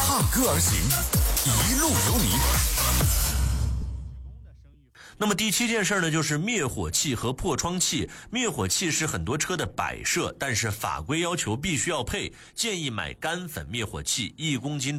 踏歌而行，一路有你。 那么第7件事呢，就是灭火器和破窗器。灭火器是很多车的摆设，但是法规要求必须要配，建议买干粉灭火器，1公斤